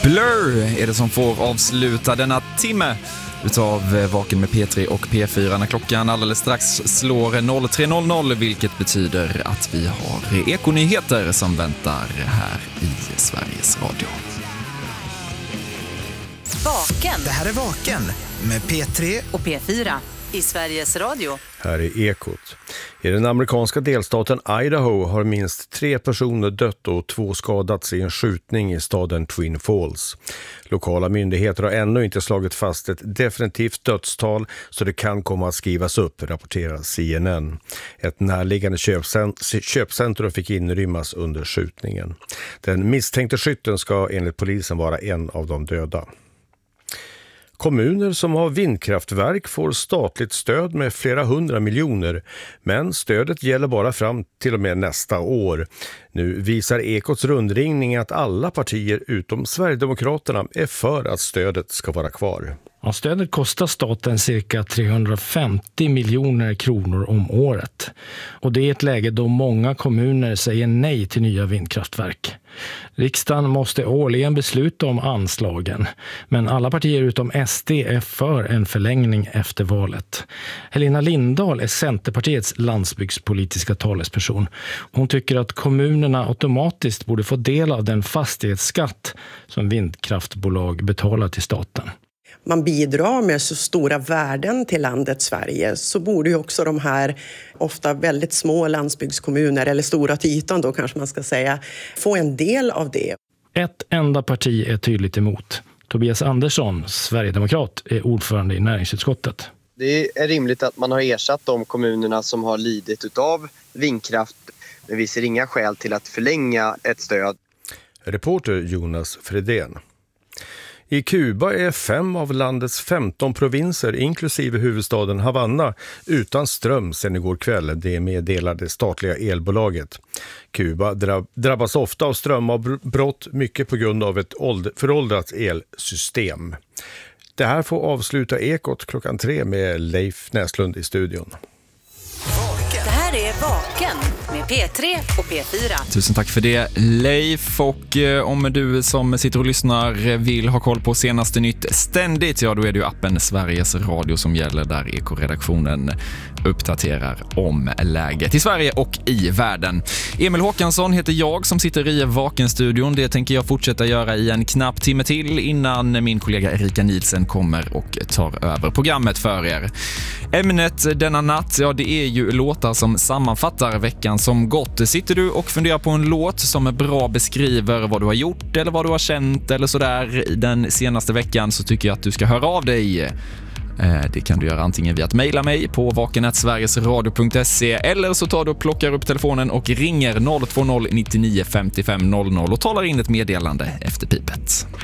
Blur är det som får avsluta denna timme utav Vaken med P3 och P4 när klockan alldeles strax slår 03.00, vilket betyder att vi har ekonyheter som väntar här i Sveriges Radio. Vaken. Det här är Vaken med P3 och P4 i Sveriges Radio. Här är Ekot. I den amerikanska delstaten Idaho har minst 3 personer dött och 2 skadats i en skjutning i staden Twin Falls. Lokala myndigheter har ännu inte slagit fast ett definitivt dödstal, så det kan komma att skrivas upp, rapporterar CNN. Ett närliggande köpcentrum fick inrymmas under skjutningen. Den misstänkte skytten ska enligt polisen vara en av de döda. Kommuner som har vindkraftverk får statligt stöd med flera 100 miljoner, men stödet gäller bara fram till och med nästa år. Nu visar Ekots rundringning att alla partier utom Sverigedemokraterna är för att stödet ska vara kvar. Ja, stödet kostar staten cirka 350 miljoner kronor om året. Och det är ett läge då många kommuner säger nej till nya vindkraftverk. Riksdagen måste årligen besluta om anslagen, men alla partier utom SD är för en förlängning efter valet. Helena Lindahl är Centerpartiets landsbygdspolitiska talesperson. Hon tycker att kommunerna automatiskt borde få del av den fastighetsskatt som vindkraftbolag betalar till staten. Man bidrar med så stora värden till landet Sverige, så borde ju också de här ofta väldigt små landsbygdskommuner, eller stora till ytan då kanske man ska säga, få en del av det. Ett enda parti är tydligt emot. Tobias Andersson, Sverigedemokrat, är ordförande i näringsutskottet. Det är rimligt att man har ersatt de kommunerna som har lidit utav vindkraft, men vi ser inga skäl till att förlänga ett stöd. Reporter Jonas Fredén. I Kuba är 5 av landets 15 provinser, inklusive huvudstaden Havanna, utan ström sedan igår kväll. Det meddelar det statliga elbolaget. Kuba drabbas ofta av strömavbrott, mycket på grund av ett föråldrat elsystem. Det här får avsluta Ekot klockan 3 med Leif Näslund i studion. Det här är Vaken med P3 och P4. Tusen tack för det, Leif. Och om du som sitter och lyssnar vill ha koll på senaste nytt ständigt, ja då är det ju appen Sveriges Radio som gäller, där Eko-redaktionen uppdaterar om läget i Sverige och i världen. Emil Håkansson heter jag som sitter i Vakenstudion. Det tänker jag fortsätta göra i en knapp timme till innan min kollega Erika Nielsen kommer och tar över programmet för er. Ämnet denna natt, ja det är ju låtar som sammanfattar veckan som gått. Sitter du och funderar på en låt som bra beskriver vad du har gjort eller vad du har känt eller sådär i den senaste veckan, så tycker jag att du ska höra av dig. Det kan du göra antingen via att mejla mig på vaken@sverigesradio.se, eller så tar du och plockar upp telefonen och ringer 020 99 55 00 och talar in ett meddelande efter pipet.